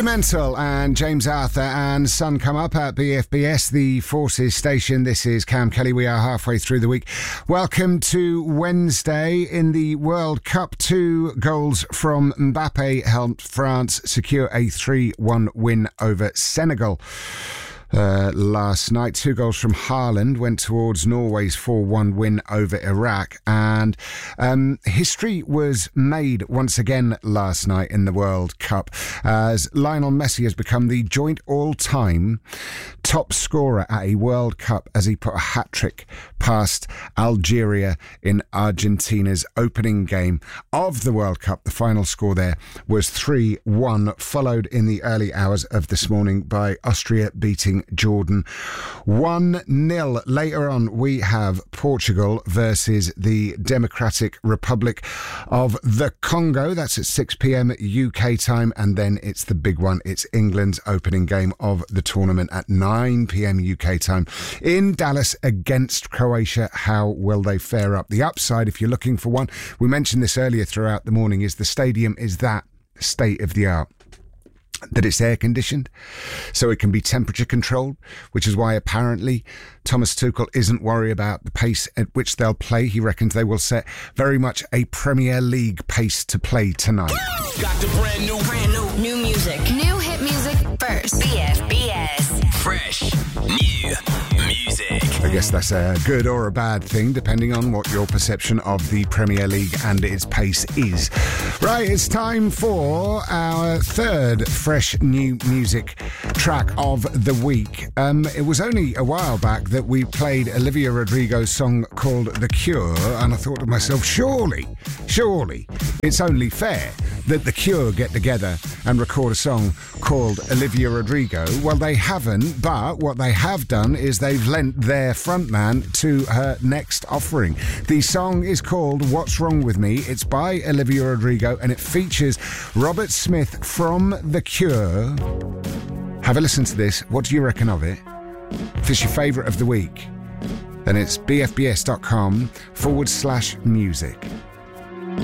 Mental and James Arthur and Sun come up at BFBS, the Forces station. This is Cam Kelly. We are halfway through the week. Welcome to Wednesday in the World Cup. 2 goals from Mbappe helped France secure a 3-1 win over Senegal. Last night, 2 goals from Haaland went towards Norway's 4-1 win over Iraq, and history was made once again last night in the World Cup as Lionel Messi has become the joint all-time top scorer at a World Cup as he put a hat-trick past Algeria in Argentina's opening game of the World Cup. The final score there was 3-1, followed in the early hours of this morning by Austria beating Jordan 1-0. Later on, we have Portugal versus the Democratic Republic of the Congo. That's at 6 p.m. UK time, and then it's the big one. It's England's opening game of the tournament at 9 p.m. UK time in Dallas against Croatia. How will they fare up? The upside, if you're looking for one, we mentioned this earlier throughout the morning, is the stadium is that state of the art, that it's air conditioned so it can be temperature controlled, which is why apparently Thomas Tuchel isn't worried about the pace at which they'll play. He reckons they will set very much a Premier League pace to play tonight. Got the brand new music. New hit music first. BFBS. Fresh new music. I guess that's a good or a bad thing, depending on what your perception of the Premier League and its pace is. Right, it's time for our third fresh new music track of the week. It was only a while back that we played Olivia Rodrigo's song called The Cure, and I thought to myself, surely, it's only fair that The Cure get together and record a song called Olivia Rodrigo. Well, they haven't, but what they have done is they've lent their frontman to her next offering. The song is called What's Wrong With Me. It's by Olivia Rodrigo and it features Robert Smith from The Cure. Have a listen to this. What do you reckon of it? If it's your favourite of the week, then it's bfbs.com/music.